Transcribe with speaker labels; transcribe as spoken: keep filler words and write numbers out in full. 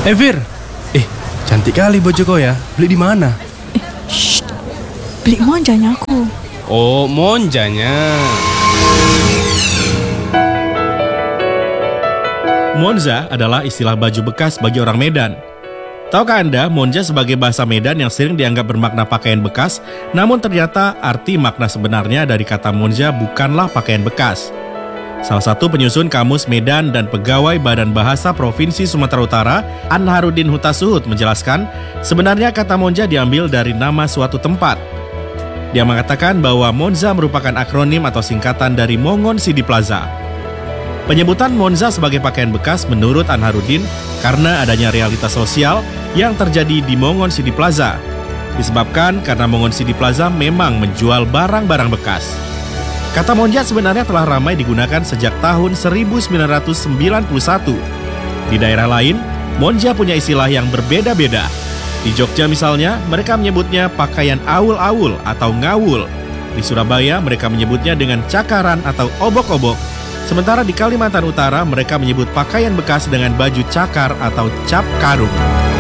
Speaker 1: Eh Fir, eh cantik kali baju kau ya. Beli di mana?
Speaker 2: Shh, beli monjanya aku.
Speaker 1: Oh, monjanya.
Speaker 3: Monja adalah istilah baju bekas bagi orang Medan. Tahukah Anda, monja sebagai bahasa Medan yang sering dianggap bermakna pakaian bekas, namun ternyata arti makna sebenarnya dari kata monja bukanlah pakaian bekas. Salah satu penyusun Kamus Medan dan pegawai Badan Bahasa Provinsi Sumatera Utara, Anharudin Hutasuhud menjelaskan, sebenarnya kata monja diambil dari nama suatu tempat. Dia mengatakan bahwa Monza merupakan akronim atau singkatan dari Mongon Sidi Plaza. Penyebutan Monza sebagai pakaian bekas menurut Anharudin karena adanya realitas sosial yang terjadi di Mongon Sidi Plaza. Disebabkan karena Mongon Sidi Plaza memang menjual barang-barang bekas. Kata monja sebenarnya telah ramai digunakan sejak tahun seribu sembilan ratus sembilan puluh satu. Di daerah lain, monja punya istilah yang berbeda-beda. Di Jogja misalnya, mereka menyebutnya pakaian awul-awul atau ngawul. Di Surabaya, mereka menyebutnya dengan cakaran atau obok-obok. Sementara di Kalimantan Utara, mereka menyebut pakaian bekas dengan baju cakar atau cap karung.